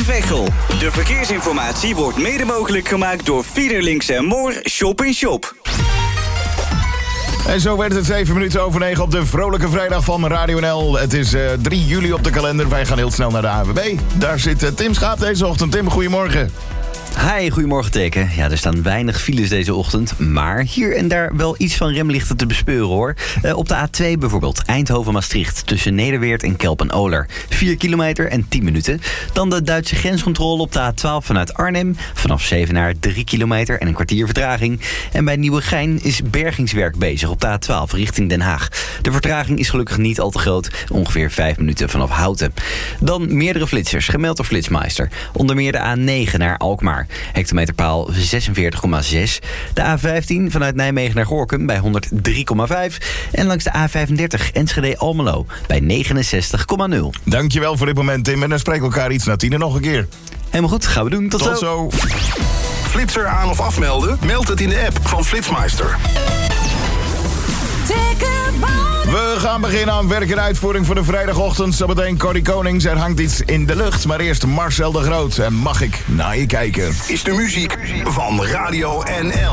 Veghel. De verkeersinformatie wordt mede mogelijk gemaakt door Fiederlinks en Moor Shop in Shop. En zo werd het 7 minuten over 9 op de vrolijke vrijdag van Radio NL. Het is 3 juli op de kalender. Wij gaan heel snel naar de ANWB. Daar zit Tim Schaap deze ochtend. Tim, goedemorgen. Hi, goedemorgen Teken. Ja, er staan weinig files deze ochtend, maar hier en daar wel iets van remlichten te bespeuren hoor. Op de A2 bijvoorbeeld, Eindhoven-Maastricht, tussen Nederweert en Kelpen-Oler. 4 kilometer en 10 minuten. Dan de Duitse grenscontrole op de A12 vanuit Arnhem. Vanaf Zevenaar 3 kilometer en een kwartier vertraging. En bij Nieuwegein is bergingswerk bezig op de A12 richting Den Haag. De vertraging is gelukkig niet al te groot, ongeveer 5 minuten vanaf Houten. Dan meerdere flitsers, gemeld door Flitsmeister. Onder meer de A9 naar Alkmaar. Hectometerpaal 46,6. De A15 vanuit Nijmegen naar Gorinchem bij 103,5. En langs de A35 Enschede-Almelo bij 69,0. Dankjewel voor dit moment, Tim. En dan spreken we elkaar iets na 10 nog een keer. Helemaal goed, gaan we doen. Tot zo. Flitser aan of afmelden? Meld het in de app van Flitsmeister. We gaan beginnen aan werk en uitvoering voor de vrijdagochtend. Zometeen Corrie Konings, er hangt iets in de lucht. Maar eerst Marcel de Groot en Mag ik naar je kijken? Is de muziek van Radio NL.